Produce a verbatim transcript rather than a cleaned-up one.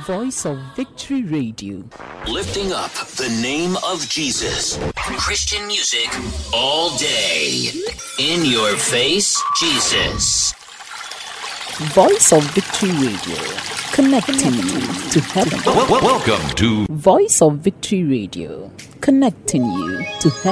Voice of Victory Radio. Lifting up the name of Jesus. Christian music all day. In your face, Jesus. Voice of Victory Radio. Connecting you to heaven. Welcome to Voice of Victory Radio. Connecting you to heaven.